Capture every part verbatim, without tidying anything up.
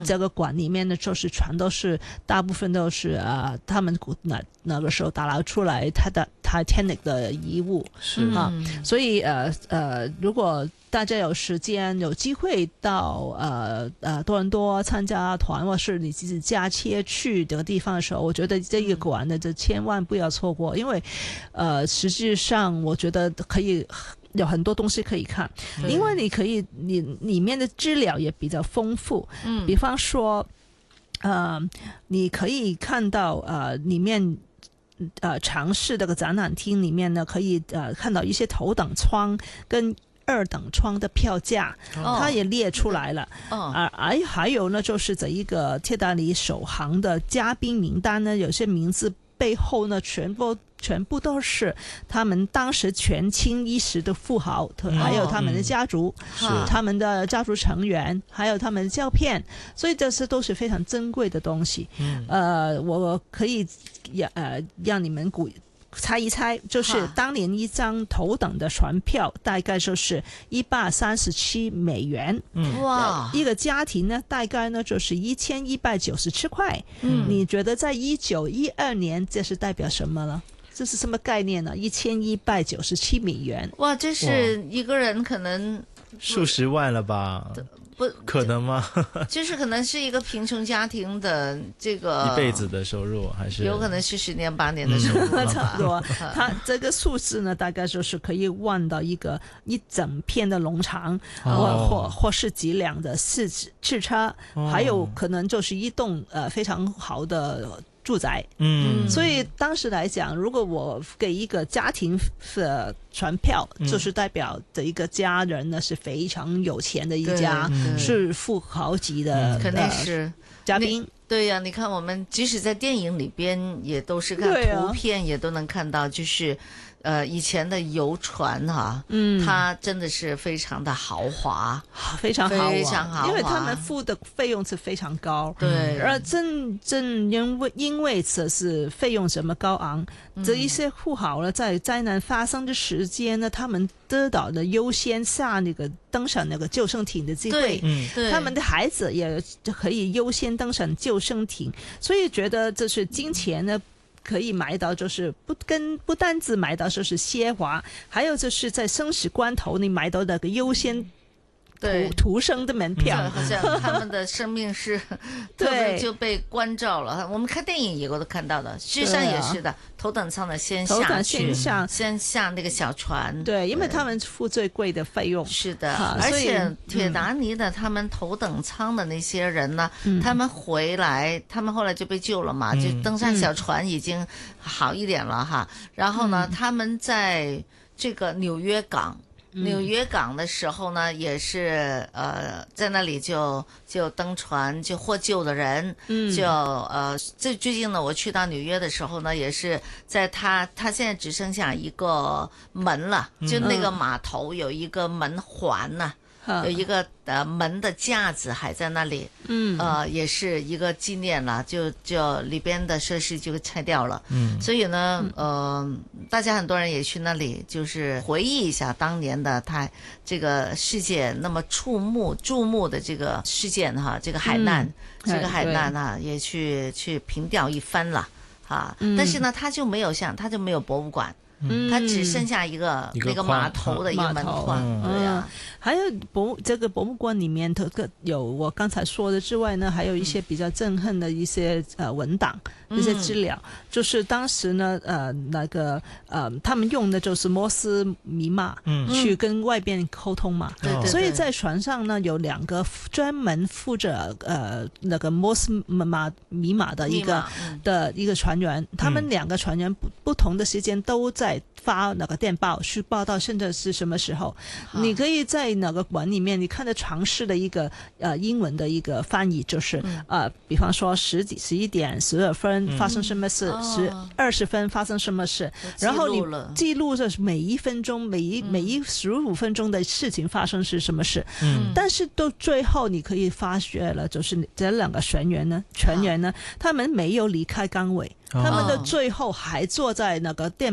这个馆里面呢，就是全都是大部分都是呃，他们那那个时候打捞出来它的 Titanic 的遗物是啊，所以呃呃，如果大家有时间有机会到呃呃多伦多参加团，或是你自己驾车去这个地方的时候，我觉得这个馆呢，就千万不要错过，因为呃，实际上我觉得可以。有很多东西可以看，因为你可以你里面的资料也比较丰富，嗯，比方说呃你可以看到呃里面呃尝试这个展览厅里面呢，可以呃看到一些头等舱跟二等舱的票价，哦，它也列出来了，哦，而而还有呢，就是这一个铁达尼首航的嘉宾名单呢，有些名字背后呢，全部全部都是他们当时权倾一时的富豪，嗯，还有他们的家族，嗯，他们的家族成员，还有他们的照片，所以这些都是非常珍贵的东西。嗯，呃，我可以呃让你们估猜一猜，就是当年一张头等的船票大概就是一百三十七美元，嗯，哇，一个家庭呢大概呢就是一千一百九十七块。嗯，你觉得在一九一二年这是代表什么呢？这是什么概念呢？一千一百九十七美元， 哇，这是一个人可能数十万了吧？ 不可能吗？ 就是可能是一个贫穷家庭的这个一辈子的收入，还是有可能是十年八年的收入吧， 嗯，差不多。它这个数字呢，大概就是可以换到一个一整片的农场，哦，或或或是几辆的汽汽车，哦，还有可能就是一栋呃非常好的住宅。嗯，所以当时来讲，如果我给一个家庭的船票，嗯，就是代表的一个家人呢是非常有钱的一家，是富豪级的， 肯定是嘉宾。 对呀，啊，你看我们即使在電影里邊也都是看圖片，也都能看到，就是呃以前的遊船哈，啊，嗯，它真的是非常的豪華， 非常豪華， 非常豪華， 因為他們付的費用是非常高， 對， 而正正因為因為這是費用這麼高昂，嗯，這一些富豪呢，在災難發生的時間呢，他們得到的優先下那個登上那個救生艇的機會， 嗯， 他們的孩子也可以優先登上救生艇，所以覺得這是金錢呢。可以買到，就是不跟不單止買到就是奢華，還有就是在生死關頭你買到那個優先對途生的門票， 好像他們的生命是特別就被關照了。我們看電影也都看到的，實際上也是的，頭等艙的先下去， 先先下那個小船。 對，因為他們付最貴的費用。 是的，而且鐵達尼的他們頭等艙的那些人呢，嗯，他們回來，他們後來就被救了嘛，嗯，就登上小船已經好一點了哈。嗯，然後呢，他們在這個紐約港。紐約港的時候呢，也是呃，在那裡就就登船就獲救的人，嗯，就呃最最近呢，我去到紐約的時候呢，也是在他他現在只剩下一個門了，就那個碼頭有一個門環呢，嗯，有一個呃門的架子還在那裡，嗯，呃也是一個紀念了，就就裡邊的設施就拆掉了，嗯，所以呢，呃大家很多人也去那裡，就是回憶一下當年的他這個世界那麼觸目注目的這個事件哈，這個海難，嗯，這個海難啊，也去去憑吊一番了，哈，嗯，但是呢，他就沒有像他就沒有博物館。嗯，它只剩下一個那個碼頭的一個門框，對啊， 還有博這個博物館裡面，它有我剛才說的之外呢，還有一些比較震撼的一些呃文檔，一些資料，嗯，就是當時呢，呃，那個呃，他們用的就是摩斯密碼，嗯，去跟外邊溝通嘛，對對對，所以在船上呢有兩個專門負責呃那個摩斯密碼密碼的一個的一個船員，他們兩個船員不不同的時間都在發那個電報去報道現在是什麼時候，你可以在那個館裏面你看得嘗試的一個呃英文的一個翻譯，就是、嗯、呃比方說十幾十一點十二分發生什麼事，十二十分發生什麼事，然後你記錄着每一分鐘每一、嗯、每一十五分鐘的事情發生是什麼事，嗯，但是到最後你可以發覺了，就是這兩個船員呢船員呢他們沒有離開崗位，他們的最後還坐在那個電報前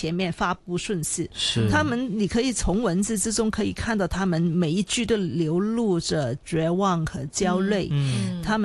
前面发布讯息， 是他们你可以从文字之中可以看到他们每一句都流露着绝望和焦虑， 嗯他们